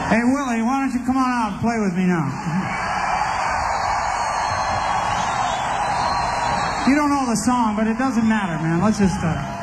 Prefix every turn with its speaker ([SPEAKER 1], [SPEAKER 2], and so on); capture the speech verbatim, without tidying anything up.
[SPEAKER 1] Hey, Willie, why don't you come on out and play with me now? You don't know the song, but it doesn't matter, man. Let's just... Uh